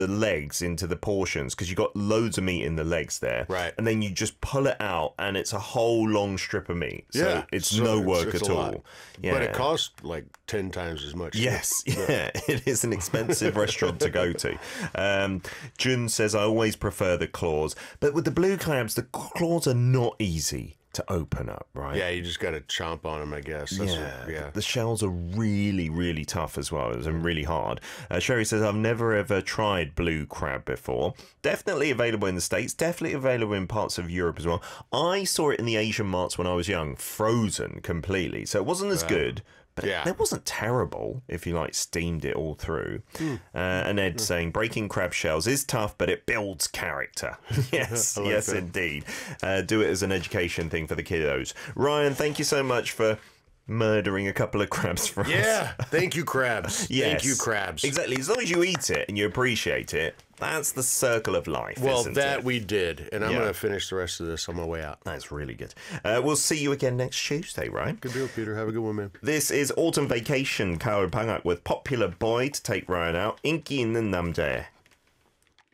the legs into the portions because you got loads of meat in the legs there. Right. And then you just pull it out and it's a whole long strip of meat. So it's no work at all. Yeah. But it costs like 10 times as much. Yes, yeah, it is an expensive restaurant to go to. Jun says, I always prefer the claws. But with the blue crabs, the claws are not easy to open up, right? Yeah, you just got to chomp on them, I guess. The shells are really, really tough as well, and really hard. Sherry says, I've never ever tried blue crab before. Definitely available in the States, definitely available in parts of Europe as well. I saw it in the Asian marts when I was young, frozen completely. So it wasn't as good. But it wasn't terrible if you like steamed it all through. And Ed saying breaking crab shells is tough, but it builds character. Yes, yes, that. Indeed. Do it as an education thing for the kiddos. Ryan, thank you so much for murdering a couple of crabs for us. Yeah, thank you, crabs. Yes, thank you, crabs. Exactly. As long as you eat it and you appreciate it, that's the circle of life. Well, isn't that it? we did, and I'm going to finish the rest of this on my way out. That's really good. We'll see you again next Tuesday, right? Good deal, Peter. Have a good one, man. This is Autumn Vacation, Karen Pangak with Popular Boy to take Ryan out. Inky in the Namjae.